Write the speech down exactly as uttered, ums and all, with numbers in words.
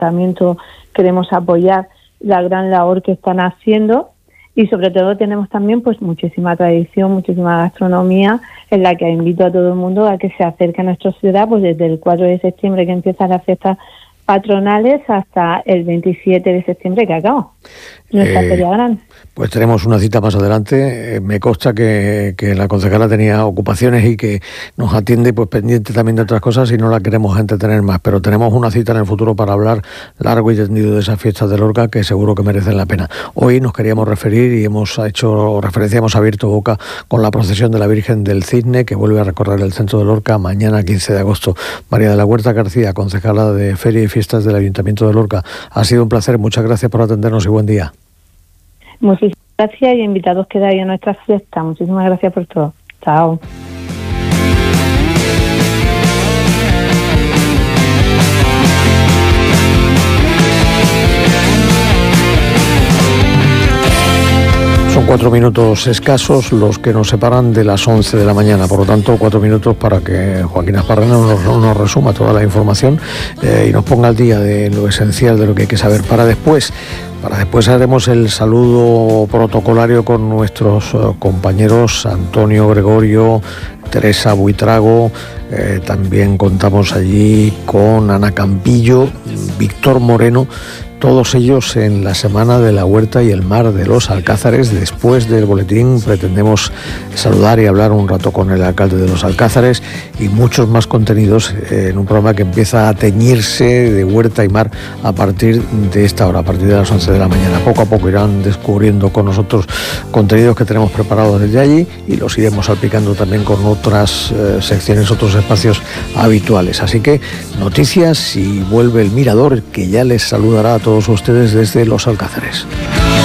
ayuntamiento queremos apoyar la gran labor que están haciendo. Y sobre todo tenemos también pues muchísima tradición, muchísima gastronomía, en la que invito a todo el mundo a que se acerque a nuestra ciudad, pues desde el cuatro de septiembre, que empiezan las fiestas patronales, hasta el veintisiete de septiembre, que acaba nuestra eh, feria grande. Pues tenemos una cita más adelante. Eh, me consta que, que la concejala tenía ocupaciones y que nos atiende pues pendiente también de otras cosas y no la queremos entretener más, pero tenemos una cita en el futuro para hablar largo y tendido de esas fiestas de Lorca que seguro que merecen la pena. Hoy nos queríamos referir y hemos hecho referencia, hemos abierto boca con la procesión de la Virgen del Cisne, que vuelve a recorrer el centro de Lorca mañana quince de agosto. María de la Huerta García, concejala de Feria y Fiestas del Ayuntamiento de Lorca. Ha sido un placer, muchas gracias por atendernos y buen día. Muchísimas gracias y invitados quedáis a nuestra fiesta. Muchísimas gracias por todo. Chao. Son cuatro minutos escasos los que nos separan de las once de la mañana, por lo tanto cuatro minutos para que Joaquín Asparrena nos, nos resuma toda la información eh, y nos ponga al día de lo esencial, de lo que hay que saber para después. Para después haremos el saludo protocolario con nuestros uh, compañeros Antonio Gregorio, Teresa Buitrago, eh, también contamos allí con Ana Campillo, Víctor Moreno, todos ellos en la Semana de la Huerta y el Mar de los Alcázares. Después del boletín pretendemos saludar y hablar un rato con el alcalde de los Alcázares y muchos más contenidos en un programa que empieza a teñirse de huerta y mar a partir de esta hora, a partir de las once de la mañana. Poco a poco irán descubriendo con nosotros contenidos que tenemos preparados desde allí y los iremos salpicando también con otras eh, secciones, otros espacios habituales. Así que noticias y vuelve el Mirador, que ya les saludará a todos ustedes desde los Alcázares.